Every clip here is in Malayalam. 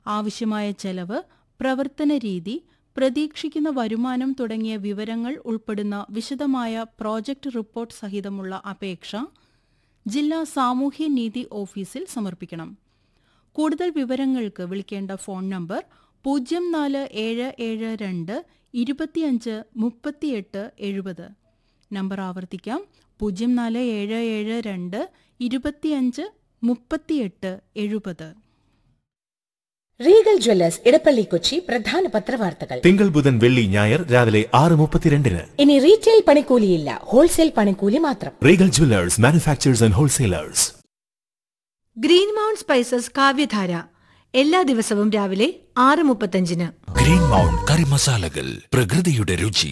ആവശ്യമായ ചെലവ്, പ്രവർത്തന രീതി, പ്രതീക്ഷിക്കുന്ന വരുമാനം തുടങ്ങിയ വിവരങ്ങൾ ഉൾപ്പെടുന്ന വിശദമായ പ്രോജക്റ്റ് റിപ്പോർട്ട് സഹിതമുള്ള അപേക്ഷ ജില്ലാ സാമൂഹ്യനീതി ഓഫീസിൽ സമർപ്പിക്കണം. കൂടുതൽ വിവരങ്ങൾക്ക് വിളിക്കേണ്ട ഫോൺ നമ്പർ 04-772 25 38 70. നമ്പർ ആവർത്തിക്കാം: 04-772 25 38 70. റീഗൽ ജ്വല്ലേഴ്സ് ഇടപ്പള്ളി കൊച്ചി പ്രധാന പത്രവാർത്തകൾ തിങ്കൾ ബുധൻ വെള്ളി ഞായർ രാവിലെ 6:32. ഇനി റീറ്റെയിൽ പണിക്കൂലിയില്ല, ഹോൾസെയിൽ പണിക്കൂലി മാത്രം. Regal Jewellers manufacturers and wholesalers. Green mount spices കാവ്യധാര എല്ലാ ദിവസവും രാവിലെ 6:35. ഗ്രീൻ മൗണ്ട് കറി മസാലകൾ, പ്രകൃതിയുടെ രുചി.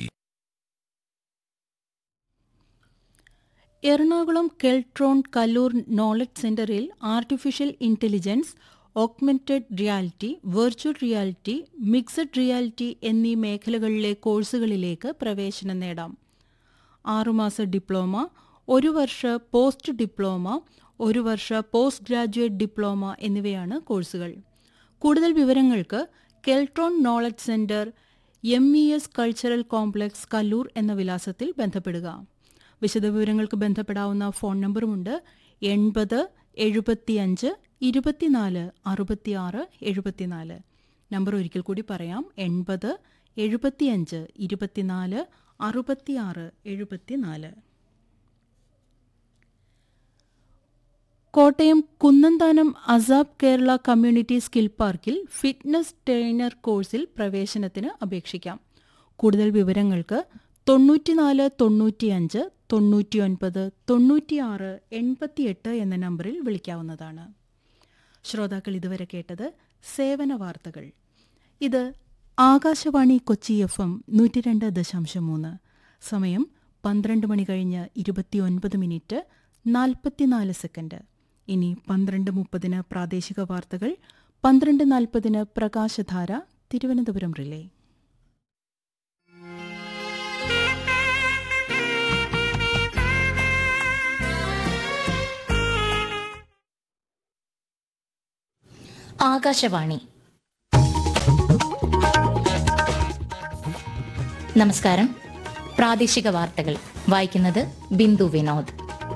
എറണാകുളം കെൽട്രോൺ കല്ലൂർ നോളജ് സെന്ററിൽ artificial intelligence, augmented reality, virtual reality, mixed reality എന്നീ മേഖലകളിലെ കോഴ്സുകളിലേക്ക് പ്രവേശനം നേടാം. 6 മാസ ഡിപ്ലോമ, 1 വർഷ പോസ്റ്റ് ഡിപ്ലോമ, 1 വർഷ പോസ്റ്റ് ഗ്രാജുവേറ്റ് ഡിപ്ലോമ എന്നിവയാണ് കോഴ്സുകൾ. കൂടുതൽ വിവരങ്ങൾക്ക് Keltron knowledge centre, MES cultural complex, Kallur എന്ന വിലാസത്തിൽ ബന്ധപ്പെടുക. വിശദവിവരങ്ങൾക്ക് ബന്ധപ്പെടാവുന്ന ഫോൺ നമ്പറുമുണ്ട്: 80 75 24 66 74. നമ്പർ ഒരിക്കൽ കൂടി പറയാം: 80 75 24 66 74. കോട്ടയം കുന്നന്താനം അസാബ് കേരള കമ്മ്യൂണിറ്റി സ്കിൽ പാർക്കിൽ ഫിറ്റ്നസ് ട്രെയിനർ കോഴ്സിൽ പ്രവേശനത്തിന് അപേക്ഷിക്കാം. കൂടുതൽ വിവരങ്ങൾക്ക് 94 95 99 96 88 എന്ന നമ്പറിൽ വിളിക്കാവുന്നതാണ്. ശ്രോതാക്കൾ ഇതുവരെ കേട്ടത് സേവന വാർത്തകൾ. ഇത് ആകാശവാണി കൊച്ചി FM 102.3. സമയം 12 മണി കഴിഞ്ഞ് 29 മിനിറ്റ് 44 സെക്കൻഡ്. ഇനി 12:30 പ്രാദേശിക വാർത്തകൾ, 12:40 പ്രകാശധാര തിരുവനന്തപുരം റിലേ. ആകാശവാണി. നമസ്കാരം. പ്രാദേശിക വാർത്തകൾ വായിക്കുന്നത് ബിന്ദു വിനോദ്.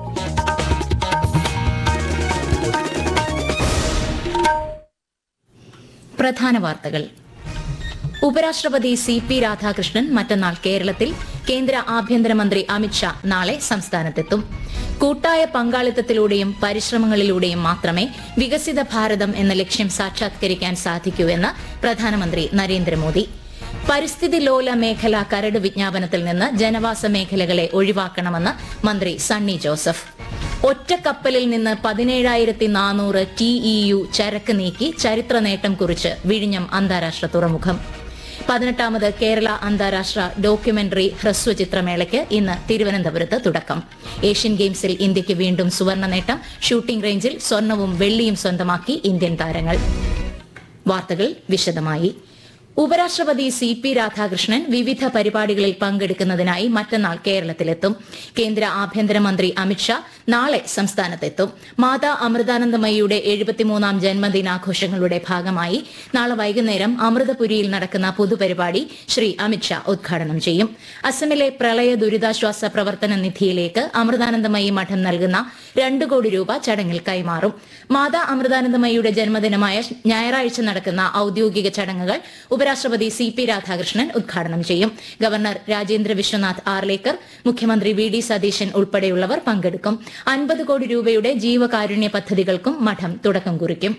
പ്രധാന വാർത്തകൾ. ഉപരാഷ്ട്രപതി CP രാധാകൃഷ്ണൻ മറ്റന്നാൾ കേരളത്തിൽ, കേന്ദ്ര ആഭ്യന്തരമന്ത്രി അമിത്ഷാ നാളെ സംസ്ഥാനത്തെത്തും. കൂട്ടായ പങ്കാളിത്തത്തിലൂടെയും പരിശ്രമങ്ങളിലൂടെയും മാത്രമേ വികസിത ഭാരതം എന്ന ലക്ഷ്യം സാക്ഷാത്കരിക്കാൻ സാധിക്കൂ എന്ന് പ്രധാനമന്ത്രി നരേന്ദ്രമോദി. പരിസ്ഥിതി ലോല മേഖല കരട് വിജ്ഞാപനത്തിൽ നിന്ന് ജനവാസ മേഖലകളെ ഒഴിവാക്കണമെന്ന് മന്ത്രി സണ്ണി ജോസഫ്. ഒറ്റക്കപ്പലിൽ നിന്ന് 17,400 TEU ചരക്ക് നീക്കി ചരിത്ര നേട്ടം കുറിച്ച് വിഴിഞ്ഞം അന്താരാഷ്ട്ര തുറമുഖം. 18ാമത് കേരള അന്താരാഷ്ട്ര ഡോക്യുമെന്ററി ഹ്രസ്വചിത്രമേളയ്ക്ക് ഇന്ന് തിരുവനന്തപുരത്ത് തുടക്കം. ഏഷ്യൻ ഗെയിംസിൽ ഇന്ത്യയ്ക്ക് വീണ്ടും സുവർണ നേട്ടം. ഷൂട്ടിംഗ് റേഞ്ചിൽ സ്വർണവും വെള്ളിയും സ്വന്തമാക്കി ഇന്ത്യൻ താരങ്ങൾ. വാർത്തകൾ വിശദമായി. ഉപരാഷ്ട്രപതി CP രാധാകൃഷ്ണൻ വിവിധ പരിപാടികളിൽ പങ്കെടുക്കുന്നതിനായി മറ്റന്നാൾ കേരളത്തിലെത്തും. കേന്ദ്ര ആഭ്യന്തരമന്ത്രി അമിത്ഷാ നാളെ സംസ്ഥാനത്തെത്തും. മാതാ അമൃതാനന്ദമയിയുടെ 73ാം ജന്മദിനാഘോഷങ്ങളുടെ ഭാഗമായി നാളെ വൈകുന്നേരം അമൃതപുരിയിൽ നടക്കുന്ന പൊതുപരിപാടി ശ്രീ അമിത്ഷാ ഉദ്ഘാടനം ചെയ്യും. അസമിലെ പ്രളയ ദുരിതാശ്വാസ പ്രവർത്തന നിധിയിലേക്ക് അമൃതാനന്ദമയി മഠം നൽകുന്ന 2 കോടി രൂപ ചടങ്ങിൽ കൈമാറും. മാതാ അമൃതാനന്ദമയിയുടെ ജന്മദിനമായ ഞായറാഴ്ച നടക്കുന്ന ഔദ്യോഗിക ചടങ്ങുകൾ ഉപരാഷ്ട്രപതി CP രാധാകൃഷ്ണൻ ഉദ്ഘാടനം ചെയ്യും. ഗവർണർ രാജേന്ദ്ര വിശ്വനാഥ് ആർലേക്കർ, മുഖ്യമന്ത്രി VD സതീശൻ ഉൾപ്പെടെയുള്ളവർ പങ്കെടുക്കും. 50 കോടി രൂപയുടെ ജീവകാരുണ്യ പദ്ധതികൾക്കും മഠം തുടക്കം കുറിക്കും.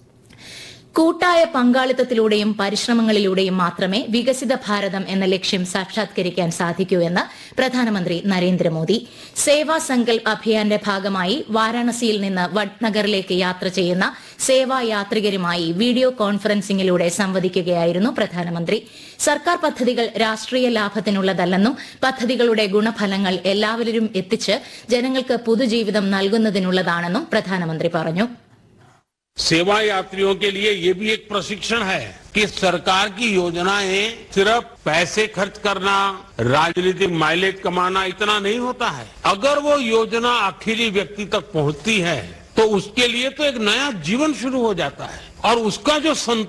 കൂട്ടായ പങ്കാളിത്തത്തിലൂടെയും പരിശ്രമങ്ങളിലൂടെയും മാത്രമേ വികസിത ഭാരതം എന്ന ലക്ഷ്യം സാക്ഷാത്കരിക്കാൻ സാധിക്കൂ എന്ന് പ്രധാനമന്ത്രി നരേന്ദ്രമോദി. സേവാ സങ്കൽപ് അഭിയാന്റെ ഭാഗമായി വാരാണസിയിൽ നിന്ന് വഡ്നഗറിലേക്ക് യാത്ര ചെയ്യുന്ന സേവാ യാത്രികരുമായി വീഡിയോ കോൺഫറൻസിംഗിലൂടെ സംവദിക്കുകയായിരുന്നു പ്രധാനമന്ത്രി. സർക്കാർ പദ്ധതികൾ രാഷ്ട്രീയ ലാഭത്തിനുള്ളതല്ലെന്നും പദ്ധതികളുടെ ഗുണഫലങ്ങൾ എല്ലാവരിലും എത്തിച്ച് ജനങ്ങൾക്ക് പുതുജീവിതം നൽകുന്നതിനുള്ളതാണെന്നും പ്രധാനമന്ത്രി പറഞ്ഞു. सेवा यात्रियों के लिए ये भी एक प्रशिक्षण है कि सरकार की योजनाएं सिर्फ पैसे खर्च करना, राजनीतिक माइलेज कमाना इतना नहीं होता है. अगर वो योजना आखिरी व्यक्ति तक पहुंचती है तो उसके लिए तो एक नया जीवन शुरू हो जाता है और उसका जो